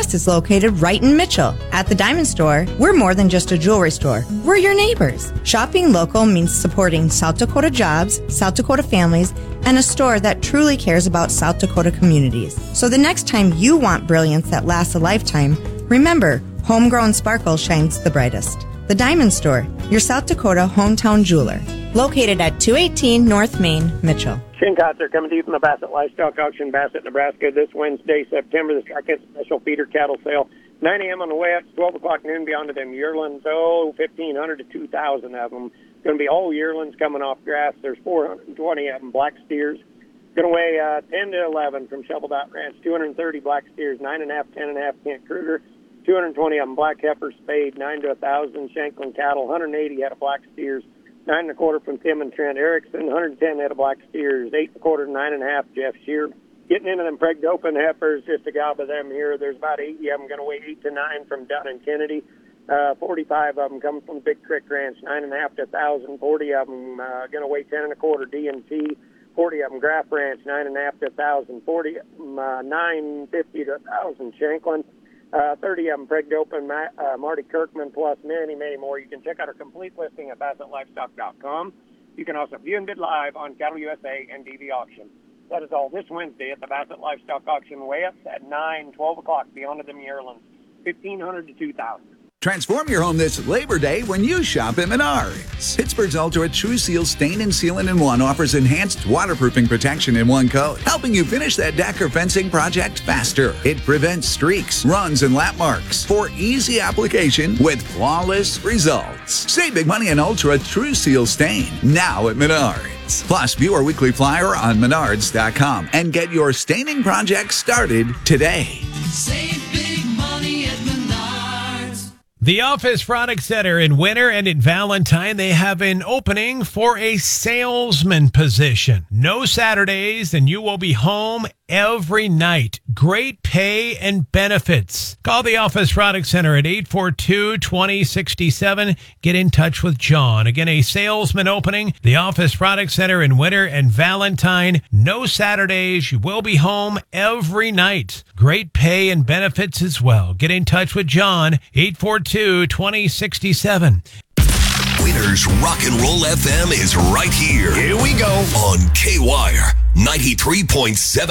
Brass is located right in Mitchell. At the Diamond Store, we're more than just a jewelry store. We're your neighbors. Shopping local means supporting South Dakota jobs, South Dakota families, and a store that truly cares about South Dakota communities. So the next time you want brilliance that lasts a lifetime, remember, homegrown sparkle shines the brightest. The Diamond Store, your South Dakota hometown jeweler. Located at 218 North Main, Mitchell. Shane Kotzer coming to you from the Bassett Livestock Auction, Bassett, Nebraska, this Wednesday, September, the second special feeder cattle sale. 9 a.m. on the way up, 12 o'clock noon beyond to them yearlings, 1,500 to 2,000 of them. Going to be all yearlings coming off grass. There's 420 of them, black steers. Going to weigh 10 to 11 from Shovel Dot Ranch, 230 black steers, 9.5, 10.5 Kent Kruger, 220 of them, black heifer spade, 9 to 1,000 Shanklin cattle, 180 head of black steers, 9 1/4 from Tim and Trent Erickson, 110 head of black steers, 8 1/4 to 9.5 Jeff Shear. Getting into them pregged open heifers, just a gob of them here. There's about 80 of them going to weigh 8 to 9 from Dunn and Kennedy. 45 of them coming from the Big Creek Ranch, 9.5 to 1,000. 40 of them going to weigh 10 1/4 D&T. 40 of them Graff Ranch, 9.5 to 1,000. 40 of them 950 to 1,000 Shanklin. 30 of them pregged open, Marty Kirkman, plus many, many more. You can check out our complete listing at BassettLivestock.com. You can also view and bid live on Cattle USA and DV Auction. That is all this Wednesday at the Bassett Livestock Auction. Weigh-ups at 9, 12 o'clock beyond them yearlings, 1,500 to 2,000. Transform your home this Labor Day when you shop at Menards. Pittsburgh's Ultra True Seal Stain and Sealant in One offers enhanced waterproofing protection in one coat, helping you finish that deck or fencing project faster. It prevents streaks, runs, and lap marks for easy application with flawless results. Save big money on Ultra True Seal Stain now at Menards. Plus, view our weekly flyer on Menards.com and get your staining project started today. Save big money at Menards. The Office Product Center in Winter and in Valentine, they have an opening for a salesman position. No Saturdays, and you will be home every night. Great pay and benefits. Call the Office Product Center at 842-2067. Get in touch with John. Again, a salesman opening. The Office Product Center in Winter and Valentine. No Saturdays. You will be home every night. Great pay and benefits as well. Get in touch with John. 842-2067. Winners Rock and Roll FM is right here. Here we go. On K-Wire 93.7